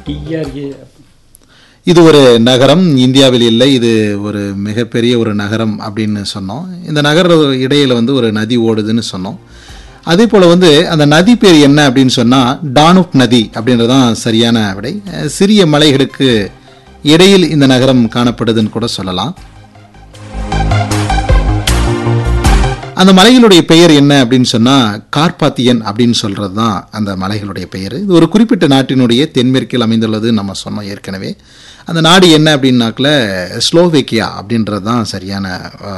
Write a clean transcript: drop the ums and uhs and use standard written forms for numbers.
TRA. இது ஒரு நகரம், இந்தியாவில் இல்லை, இது ஒரு மிகப்பெரிய ஒரு நகரம் அப்படின்னு சொன்னோம். இந்த நகர இடையில வந்து ஒரு நதி ஓடுதுன்னு சொன்னோம். அதே போல் வந்து அந்த நதி பேர் என்ன அப்படின்னு சொன்னால் டானுப் நதி அப்படின்றதான் சரியான விடை. சிறிய மலைகளுக்கு இடையில் இந்த நகரம் காணப்படுதுன்னு கூட சொல்லலாம். அந்த மலைகளுடைய பெயர் என்ன அப்படின்னு சொன்னால் கார்பாத்தியன் அப்படின்னு சொல்கிறது தான் அந்த மலைகளுடைய பெயர். இது ஒரு குறிப்பிட்ட நாட்டினுடைய தென்மேற்கில் அமைந்துள்ளது நம்ம சொன்னோம் ஏற்கனவே. அந்த நாடு என்ன அப்படின்னாக்கில் ஸ்லோவேக்கியா அப்படின்றது தான் சரியான